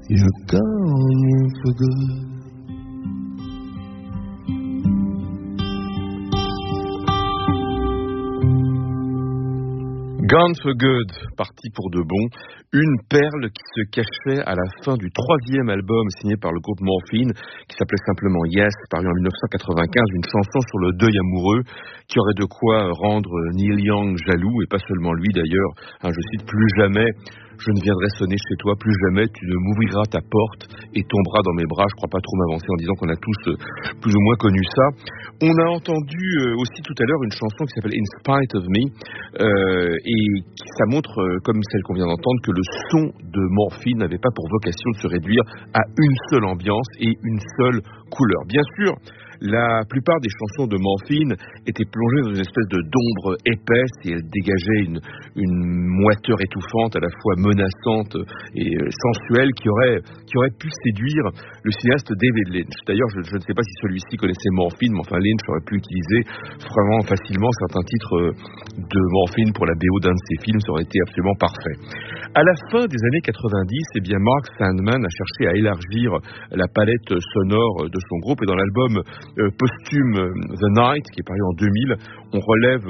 You're gone for good. Gone for Good, parti pour de bon, une perle qui se cachait à la fin du 3e album signé par le groupe Morphine, qui s'appelait simplement Yes, paru en 1995, une chanson sur le deuil amoureux, qui aurait de quoi rendre Neil Young jaloux, et pas seulement lui d'ailleurs, je cite, plus jamais je ne viendrai sonner chez toi, plus jamais tu ne m'ouvriras ta porte et tomberas dans mes bras. Je crois pas trop m'avancer en disant qu'on a tous plus ou moins connu ça. On a entendu aussi tout à l'heure une chanson qui s'appelle In Spite of Me, et ça montre, comme celle qu'on vient d'entendre, que le son de Morphine n'avait pas pour vocation de se réduire à une seule ambiance et une seule couleur. Bien sûr, la plupart des chansons de Morphine étaient plongées dans une espèce d'ombre épaisse et elles dégageaient une moiteur étouffante, à la fois menaçante et sensuelle, qui aurait pu séduire le cinéaste David Lynch. D'ailleurs, je ne sais pas si celui-ci connaissait Morphine, mais enfin Lynch aurait pu utiliser vraiment facilement certains titres de Morphine pour la BO d'un de ses films, ça aurait été absolument parfait. À la fin des années 90, Mark Sandman a cherché à élargir la palette sonore de son groupe, et dans l'album posthume The Night, qui est paru en 2000, on relève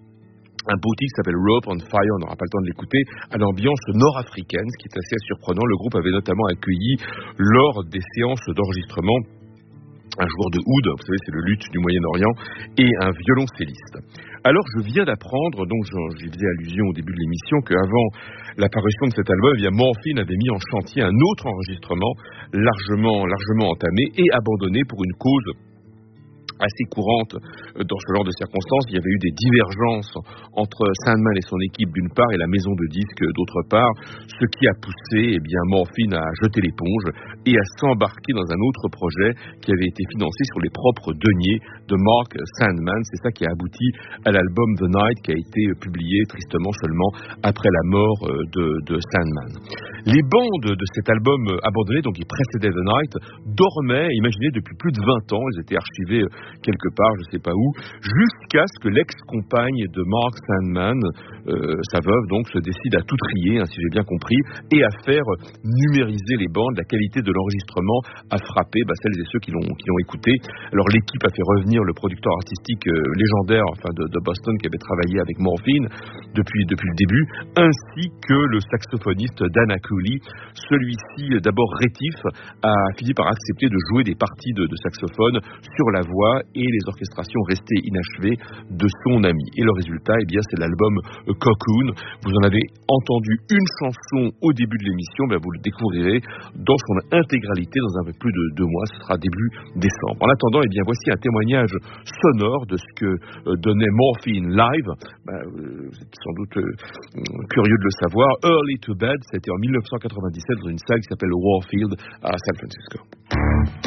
un beau titre qui s'appelle Rope on Fire, on n'aura pas le temps de l'écouter, à l'ambiance nord-africaine, ce qui est assez surprenant. Le groupe avait notamment accueilli, lors des séances d'enregistrement, un joueur de oud, vous savez, c'est le luth du Moyen-Orient, et un violoncelliste. Alors, je viens d'apprendre, donc j'y faisais allusion au début de l'émission, qu'avant l'apparition de cet album, Morphine avait mis en chantier un autre enregistrement largement entamé et abandonné pour une cause assez courante dans ce genre de circonstances. Il y avait eu des divergences entre Sandman et son équipe d'une part et la maison de disques d'autre part, ce qui a poussé Morphine à jeter l'éponge et à s'embarquer dans un autre projet qui avait été financé sur les propres deniers de Mark Sandman. C'est ça qui a abouti à l'album The Night, qui a été publié tristement seulement après la mort de Sandman. Les bandes de cet album abandonné, donc qui précédait The Night, dormaient, imaginez, depuis plus de 20 ans. Elles étaient archivées quelque part, je ne sais pas où, jusqu'à ce que l'ex-compagne de Mark Sandman, sa veuve donc, se décide à tout trier, si j'ai bien compris, et à faire numériser les bandes. La qualité de l'enregistrement a frappé celles et ceux qui l'ont écouté. Alors l'équipe a fait revenir le producteur artistique légendaire de Boston, qui avait travaillé avec Morphine depuis le début, ainsi que le saxophoniste Dan Cooley. Celui-ci, d'abord rétif, a fini par accepter de jouer des parties de saxophone sur la voix, et les orchestrations restées inachevées de son ami. Et le résultat, c'est l'album Cocoon. Vous en avez entendu une chanson au début de l'émission, vous le découvrirez dans son intégralité dans un peu plus de 2 mois, ce sera début décembre. En attendant, voici un témoignage sonore de ce que donnait Morphine live. Vous êtes sans doute curieux de le savoir. Early to Bed, c'était en 1997 dans une salle qui s'appelle Warfield à San Francisco.